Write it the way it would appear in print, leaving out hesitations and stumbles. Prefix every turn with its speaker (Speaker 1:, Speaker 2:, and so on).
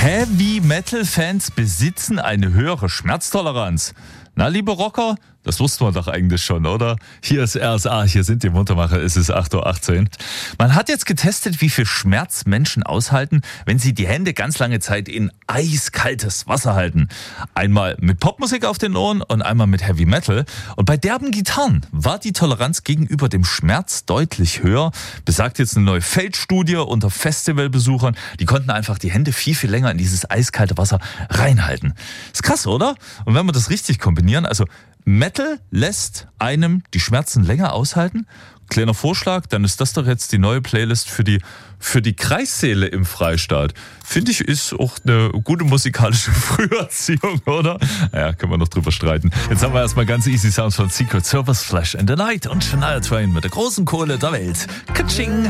Speaker 1: Heavy-Metal-Fans besitzen eine höhere Schmerztoleranz. Na, liebe Rocker, das wussten wir doch eigentlich schon, oder? Hier ist RSA, hier sind die Muntermacher, es ist 8:18 Uhr. Man hat jetzt getestet, wie viel Schmerz Menschen aushalten, wenn sie die Hände ganz lange Zeit in eiskaltes Wasser halten. Einmal mit Popmusik auf den Ohren und einmal mit Heavy Metal. Und bei derben Gitarren war die Toleranz gegenüber dem Schmerz deutlich höher. Besagt jetzt eine neue Feldstudie unter Festivalbesuchern. Die konnten einfach die Hände viel, viel länger in dieses eiskalte Wasser reinhalten. Ist krass, oder? Und wenn wir das richtig kombinieren, also Metal lässt einem die Schmerzen länger aushalten. Kleiner Vorschlag, dann ist das doch jetzt die neue Playlist für die Kreissäle im Freistaat. Finde ich, ist auch eine gute musikalische Früherziehung, oder? Ja, können wir noch drüber streiten. Jetzt haben wir erstmal ganz easy Sounds von Secret Service, Flash in the Night und Shania Twain mit der großen Kohle der Welt. Katsching!